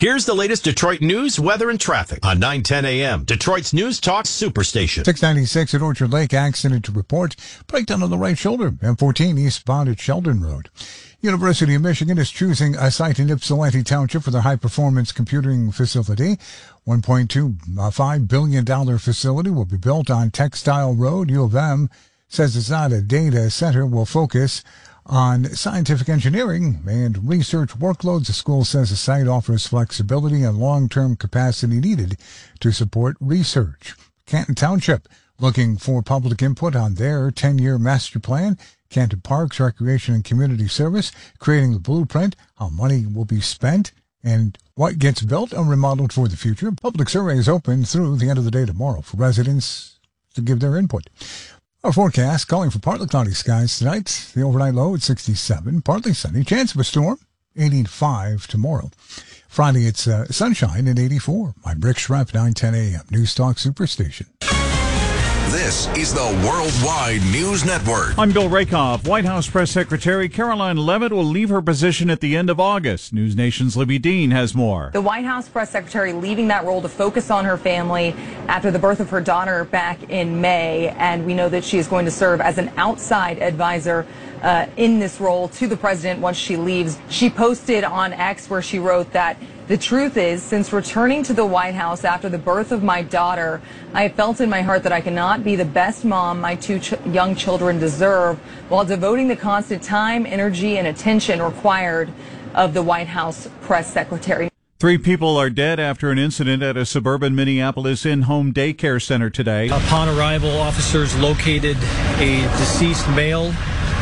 Here's the latest Detroit news, weather, and traffic on 9:10 a.m. Detroit's News Talk Superstation. 696 at Orchard Lake, accident to report. Breakdown on the right shoulder. M14 eastbound at Sheldon Road. University of Michigan is choosing a site in Ypsilanti Township for their high-performance computing facility. $1.25 billion facility will be built on Textile Road. U of M says it's not a data center, will focus on scientific engineering and research workloads. The school says the site offers flexibility and long-term capacity needed to support research. Canton Township looking for public input on their 10-year master plan. Canton Parks, Recreation and Community Service creating the blueprint, how money will be spent, and what gets built and remodeled for the future. Public survey is open through the end of the day tomorrow for residents to give their input. Our forecast calling for partly cloudy skies tonight. The overnight low at 67, partly sunny. Chance of a storm, 85 tomorrow. Friday, it's sunshine at 84. I'm Rick Schrepp, 9:10 a.m. News Talk Superstation. This is the Worldwide News Network. I'm Bill Rakoff. White House Press Secretary Caroline Leavitt will leave her position at the end of August. News Nation's Libby Dean has more. The White House Press Secretary leaving that role to focus on her family after the birth of her daughter back in May. And we know that she is going to serve as an outside advisor in this role to the president once she leaves. She posted on X where she wrote that the truth is, since returning to the White House after the birth of my daughter, I have felt in my heart that I cannot be the best mom my two young children deserve while devoting the constant time, energy, and attention required of the White House press secretary. 3 people are dead after an incident at a suburban Minneapolis in-home daycare center today. Upon arrival, officers located a deceased male,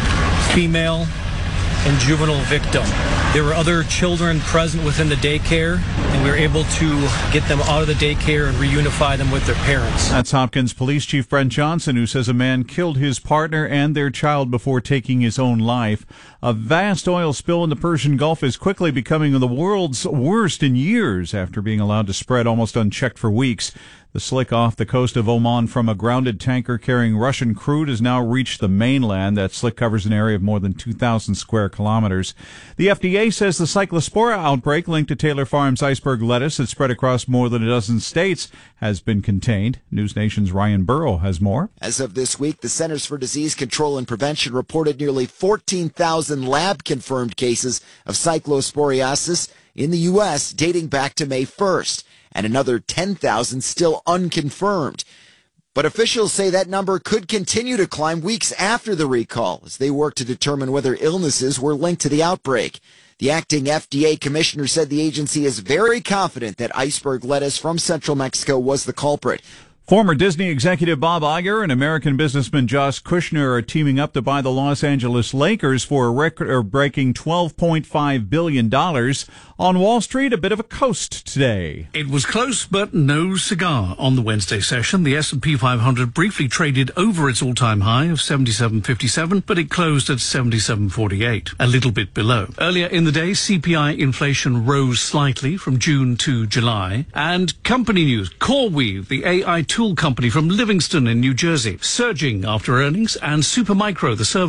female, and juvenile victim. There were other children present within the daycare, and we were able to get them out of the daycare and reunify them with their parents. That's Hopkins Police Chief Brent Johnson, who says a man killed his partner and their child before taking his own life. A vast oil spill in the Persian Gulf is quickly becoming the world's worst in years after being allowed to spread almost unchecked for weeks. The slick off the coast of Oman from a grounded tanker carrying Russian crude has now reached the mainland. That slick covers an area of more than 2,000 square kilometers. The FDA says the Cyclospora outbreak linked to Taylor Farms iceberg lettuce that spread across more than a dozen states has been contained. News Nation's Ryan Burrow has more. As of this week, the Centers for Disease Control and Prevention reported nearly 14,000 lab-confirmed cases of cyclosporiasis in the U.S. dating back to May 1st. And another 10,000 still unconfirmed. But officials say that number could continue to climb weeks after the recall as they work to determine whether illnesses were linked to the outbreak. The acting FDA commissioner said the agency is very confident that iceberg lettuce from central Mexico was the culprit. Former Disney executive Bob Iger and American businessman Josh Kushner are teaming up to buy the Los Angeles Lakers for a record-breaking $12.5 billion. On Wall Street, a bit of a coast today. It was close, but no cigar on the Wednesday session. The S&P 500 briefly traded over its all-time high of 77.57, but it closed at 77.48, a little bit below. Earlier in the day, CPI inflation rose slightly from June to July. And company news, CoreWeave, the AI tool company from Livingston in New Jersey, surging after earnings, and Supermicro, the service